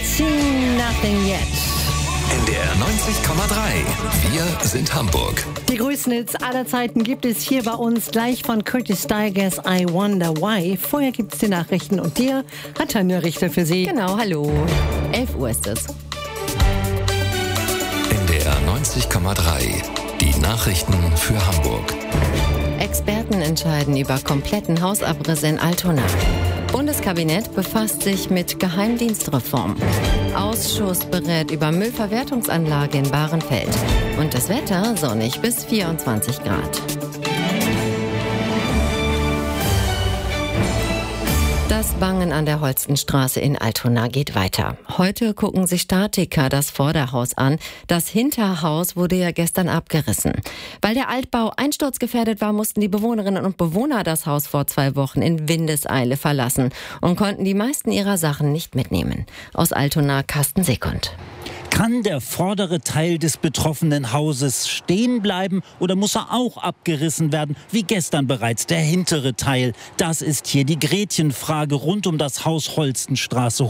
Seen Nothing Yet. NDR 90,3. Wir sind Hamburg. Die größten Hits aller Zeiten gibt es hier bei uns gleich von Curtis Stigers I Wonder Why. Vorher gibt es die Nachrichten und dir hat Tanja Richter für Sie. Genau, hallo. 11 Uhr ist es. NDR 90,3. Die Nachrichten für Hamburg. Experten entscheiden über kompletten Hausabriss in Altona. Bundeskabinett befasst sich mit Geheimdienstreform. Ausschuss berät über Müllverwertungsanlage in Bahrenfeld. Und das Wetter sonnig bis 24 Grad. Das Bangen an der Holstenstraße in Altona geht weiter. Heute gucken sich Statiker das Vorderhaus an. Das Hinterhaus wurde ja gestern abgerissen. Weil der Altbau einsturzgefährdet war, mussten die Bewohnerinnen und Bewohner das Haus vor 2 Wochen in Windeseile verlassen und konnten die meisten ihrer Sachen nicht mitnehmen. Aus Altona Carsten Sekund. Kann der vordere Teil des betroffenen Hauses stehen bleiben oder muss er auch abgerissen werden, wie gestern bereits der hintere Teil? Das ist hier die Gretchenfrage rund um das Haus Holstenstraße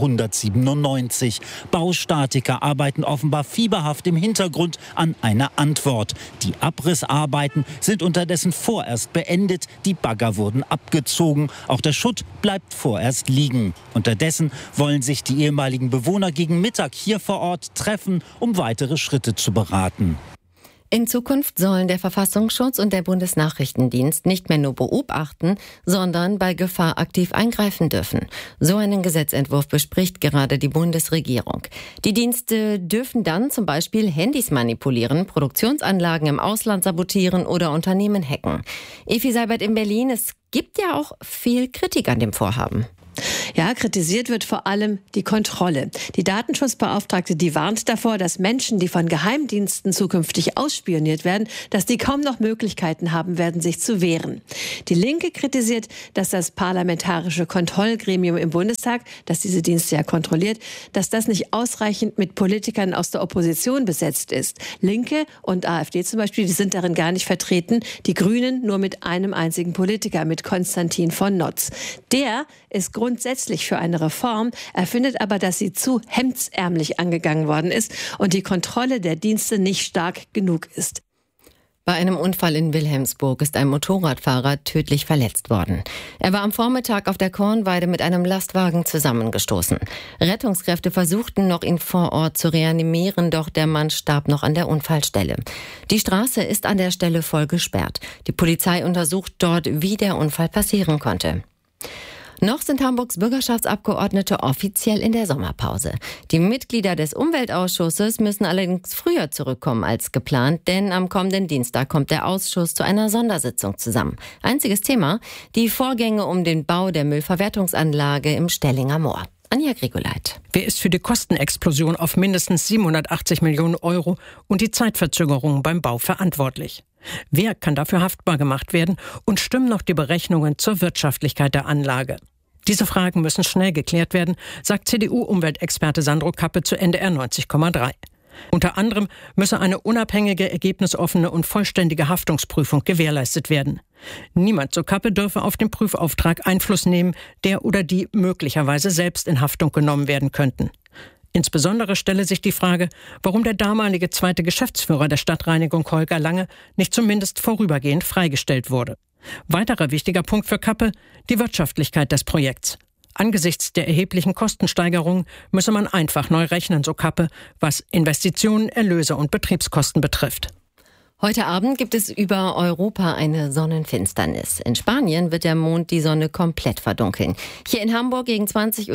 197. Baustatiker arbeiten offenbar fieberhaft im Hintergrund an einer Antwort. Die Abrissarbeiten sind unterdessen vorerst beendet, die Bagger wurden abgezogen, auch der Schutt bleibt vorerst liegen. Unterdessen wollen sich die ehemaligen Bewohner gegen Mittag hier vor Ort treffen, um weitere Schritte zu beraten. In Zukunft sollen der Verfassungsschutz und der Bundesnachrichtendienst nicht mehr nur beobachten, sondern bei Gefahr aktiv eingreifen dürfen. So einen Gesetzentwurf bespricht gerade die Bundesregierung. Die Dienste dürfen dann zum Beispiel Handys manipulieren, Produktionsanlagen im Ausland sabotieren oder Unternehmen hacken. Evi Seibert in Berlin, es gibt ja auch viel Kritik an dem Vorhaben. Ja, kritisiert wird vor allem die Kontrolle. Die Datenschutzbeauftragte, die warnt davor, dass Menschen, die von Geheimdiensten zukünftig ausspioniert werden, dass die kaum noch Möglichkeiten haben werden, sich zu wehren. Die Linke kritisiert, dass das parlamentarische Kontrollgremium im Bundestag, das diese Dienste ja kontrolliert, dass das nicht ausreichend mit Politikern aus der Opposition besetzt ist. Linke und AfD zum Beispiel, die sind darin gar nicht vertreten. Die Grünen nur mit einem einzigen Politiker, mit Konstantin von Notz. Der ist grundsätzlich für eine Reform. Er findet aber, dass sie zu hemdsärmlich angegangen worden ist und die Kontrolle der Dienste nicht stark genug ist. Bei einem Unfall in Wilhelmsburg ist ein Motorradfahrer tödlich verletzt worden. Er war am Vormittag auf der Kornweide mit einem Lastwagen zusammengestoßen. Rettungskräfte versuchten noch, ihn vor Ort zu reanimieren, doch der Mann starb noch an der Unfallstelle. Die Straße ist an der Stelle voll gesperrt. Die Polizei untersucht dort, wie der Unfall passieren konnte. Noch sind Hamburgs Bürgerschaftsabgeordnete offiziell in der Sommerpause. Die Mitglieder des Umweltausschusses müssen allerdings früher zurückkommen als geplant, denn am kommenden Dienstag kommt der Ausschuss zu einer Sondersitzung zusammen. Einziges Thema: die Vorgänge um den Bau der Müllverwertungsanlage im Stellinger Moor. Anja Grigoleit. Wer ist für die Kostenexplosion auf mindestens 780 Millionen Euro und die Zeitverzögerungen beim Bau verantwortlich? Wer kann dafür haftbar gemacht werden und stimmen noch die Berechnungen zur Wirtschaftlichkeit der Anlage? Diese Fragen müssen schnell geklärt werden, sagt CDU-Umweltexperte Sandro Kappe zu NDR 90,3. Unter anderem müsse eine unabhängige, ergebnisoffene und vollständige Haftungsprüfung gewährleistet werden. Niemand, so Kappe, dürfe auf den Prüfauftrag Einfluss nehmen, der oder die möglicherweise selbst in Haftung genommen werden könnten. Insbesondere stelle sich die Frage, warum der damalige zweite Geschäftsführer der Stadtreinigung Holger Lange nicht zumindest vorübergehend freigestellt wurde. Weiterer wichtiger Punkt für Kappe: die Wirtschaftlichkeit des Projekts. Angesichts der erheblichen Kostensteigerungen müsse man einfach neu rechnen, so Kappe, was Investitionen, Erlöse und Betriebskosten betrifft. Heute Abend gibt es über Europa eine Sonnenfinsternis. In Spanien wird der Mond die Sonne komplett verdunkeln. Hier in Hamburg gegen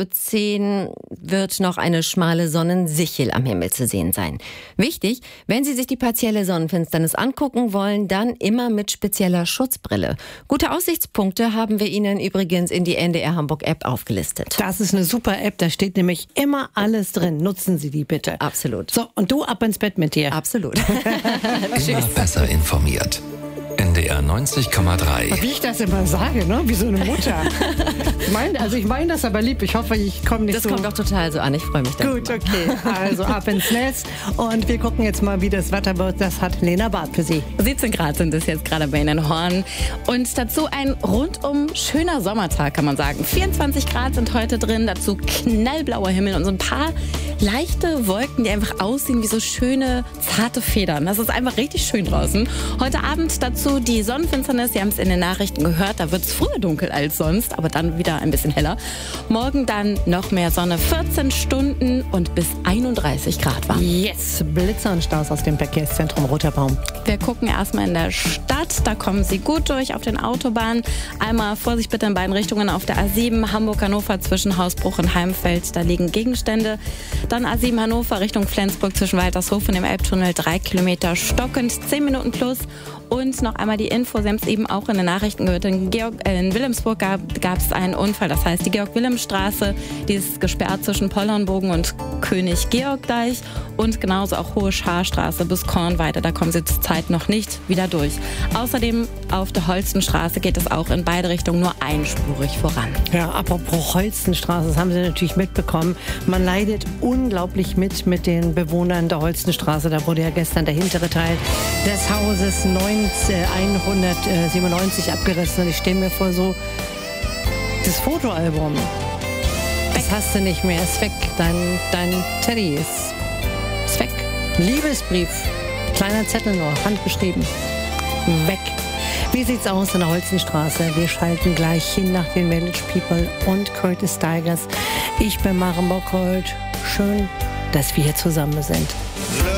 20:10 Uhr wird noch eine schmale Sonnensichel am Himmel zu sehen sein. Wichtig, wenn Sie sich die partielle Sonnenfinsternis angucken wollen, dann immer mit spezieller Schutzbrille. Gute Aussichtspunkte haben wir Ihnen übrigens in die NDR Hamburg App aufgelistet. Das ist eine super App, da steht nämlich immer alles drin. Nutzen Sie die bitte. Absolut. So, und du ab ins Bett mit dir. Absolut. Immer besser informiert. NDR 90,3. Wie ich das immer sage, ne? Wie so eine Mutter. Ich meine das aber lieb. Ich hoffe, ich komme nicht Das kommt doch total so an. Ich freue mich da. Gut, okay. Also ab ins Nest. Und wir gucken jetzt mal, wie das Wetter wird. Das hat Lena Barth für Sie. 17 Grad sind es jetzt gerade bei Ihnen in Horn. Und dazu ein rundum schöner Sommertag, kann man sagen. 24 Grad sind heute drin. Dazu knallblauer Himmel und so ein paar leichte Wolken, die einfach aussehen wie so schöne, zarte Federn. Das ist einfach richtig schön draußen. Heute Abend dazu die Sonnenfinsternis. Sie haben es in den Nachrichten gehört. Da wird es früher dunkel als sonst, aber dann wieder ein bisschen heller. Morgen dann noch mehr Sonne. 14 Stunden und bis 31 Grad warm. Yes, Blitzer und Staus aus dem Verkehrszentrum Roter Baum. Wir gucken erstmal in der Stadt. Da kommen Sie gut durch auf den Autobahnen. Einmal Vorsicht bitte in beiden Richtungen auf der A7 Hamburg-Hannover zwischen Hausbruch und Heimfeld. Da liegen Gegenstände. Dann A7 Hannover Richtung Flensburg zwischen Waltershof und dem Elbtunnel 3 Kilometer stockend, 10 Minuten plus. Und noch einmal die Info, Sie haben es eben auch in den Nachrichten gehört, in Wilhelmsburg gab es einen Unfall. Das heißt, die Georg-Wilhelm-Straße, die ist gesperrt zwischen Pollernbogen und König-Georg-Deich und genauso auch Hohe Scharstraße bis Kornweide. Da kommen Sie zurzeit noch nicht wieder durch. Außerdem auf der Holstenstraße geht es auch in beide Richtungen nur einspurig voran. Ja, apropos Holstenstraße, das haben Sie natürlich mitbekommen. Man leidet unglaublich mit den Bewohnern der Holstenstraße. Da wurde ja gestern der hintere Teil des Hauses 197 abgerissen. Und ich stelle mir vor, so das Fotoalbum. Das hast du nicht mehr, ist weg. Dein Teddy ist weg. Liebesbrief, kleiner Zettel nur, handgeschrieben. Weg. Wie sieht's aus in der Holzenstraße? Wir schalten gleich hin nach den Village People und Curtis Stigers. Ich bin Maren Bockholt. Schön, dass wir hier zusammen sind.